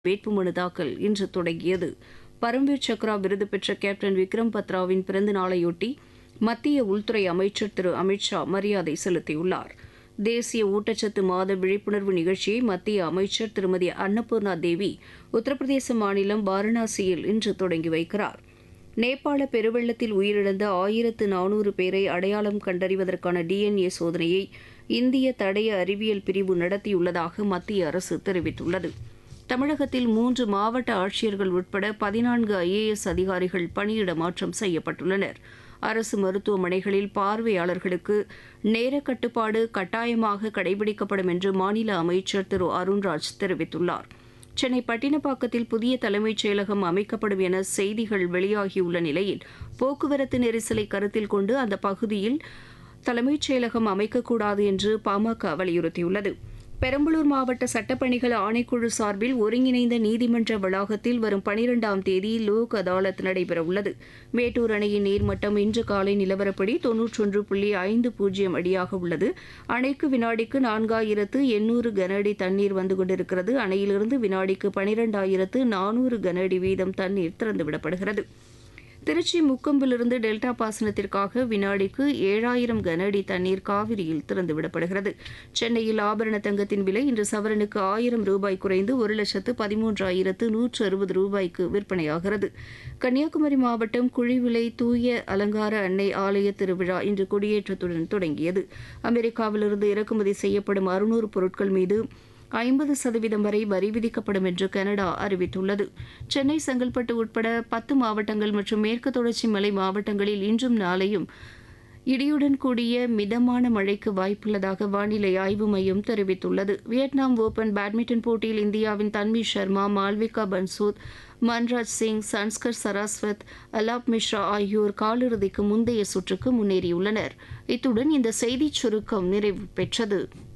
வேட்புமனு தாக்கல் இன்று தொடங்கியது. பரம்வீர் சக்ரா விருது பெற்ற கேப்டன் விக்ரம் பத்ராவின் பிறந்த நாளையொட்டி மத்திய உள்துறை அமைச்சர் திரு அமித் ஷா மரியாதை செலுத்தியுள்ளார். தேசிய ஊட்டச்சத்து மாத விழிப்புணர்வு நிகழ்ச்சியை மத்திய அமைச்சர் திருமதி அன்னபூர்ணா தேவி உத்தரப்பிரதேச மாநிலம் வாரணாசியில் இன்று தொடங்கி வைக்கிறார். நேபாள பெருவெள்ளத்தில் உயிரிழந்த 1400 பேரை அடையாளம் கண்டறிவதற்கான DNA சோதனையை இந்திய தடய அறிவியல் பிரிவு நடத்தியுள்ளதாக மத்திய அரசு தெரிவித்துள்ளது. தமிழகத்தில் 3 மாவட்ட ஆட்சியர்கள் உட்பட 14 IAS அதிகாரிகள் பணியிட மாற்றம் செய்யப்பட்டுள்ளனர். அரசு மருத்துவமனைகளில் பார்வையாளர்களுக்கு நேர கட்டுப்பாடு கட்டாயமாக கடைபிடிக்கப்படும் என்று மாநில அமைச்சர் திரு அருண்ராஜ் தெரிவித்துள்ளார். சென்னை பட்டினப்பாக்கத்தில் புதிய தலைமைச் செயலகம் அமைக்கப்படும் என செய்திகள் வெளியாகியுள்ள நிலையில் போக்குவரத்து நெரிசலை கருத்தில் கொண்டு அந்த பகுதியில் தலைமைச் செயலகம் அமைக்கக்கூடாது என்று பாமக வலியுறுத்தியுள்ளது. பெரம்பலூர் மாவட்ட சட்டப்பணிகள் ஆணைக்குழு சார்பில் ஒருங்கிணைந்த நீதிமன்ற வளாகத்தில் வரும் 12ஆம் தேதி லோக் அதாலத் நடைபெறவுள்ளது. மேட்டூர் அணையின் நீர்மட்டம் இன்று காலை நிலவரப்படி 91.50 அடியாக உள்ளது. அணைக்கு வினாடிக்கு 4800 கன அடி தண்ணீர் வந்து கொண்டிருக்கிறது. அணையிலிருந்து வினாடிக்கு 12400 கன அடி வீதம் தண்ணீர் திறந்துவிடப்படுகிறது. திருச்சி முக்கொம்பிலிருந்து டெல்டா பாசனத்திற்காக வினாடிக்கு 7000 கன அடி தண்ணீர் காவிரியில் திறந்துவிடப்படுகிறது. சென்னையில் ஆபரண தங்கத்தின் விலை இன்று சவரனுக்கு 1000 ரூபாய் குறைந்து 1,13,160 ரூபாய்க்கு விற்பனையாகிறது. கன்னியாகுமரி மாவட்டம் குழிவிலை தூய அலங்கார அன்னை ஆலய திருவிழா இன்று கொடியேற்றத்துடன் தொடங்கியது. அமெரிக்காவிலிருந்து இறக்குமதி செய்யப்படும் 600 பொருட்கள் மீது 50% வரை வரி விதிக்கப்படும் என்று கனடா அறிவித்துள்ளது. சென்னை, செங்கல்பட்டு உட்பட 10 மாவட்டங்கள் மற்றும் மேற்கு தொடர்ச்சி மலை மாவட்டங்களில் இன்றும் நாளையும் இடியுடன் கூடிய மிதமான மழைக்கு வாய்ப்புள்ளதாக வானிலை ஆய்வு மையம் தெரிவித்துள்ளது. வியட்நாம் ஓபன் பேட்மிண்டன் போட்டியில் இந்தியாவின் தன்வி சர்மா, மால்விகா பன்சோத், மன்ராஜ் சிங், சன்ஸ்கர் சரஸ்வத், அலாப் மிஸ்ரா ஆகியோர் காலிறுதிக்கு முந்தைய சுற்றுக்கு முன்னேறியுள்ளனர். இத்துடன் இந்த செய்திச் சுருக்கம் நிறைவு பெற்றது.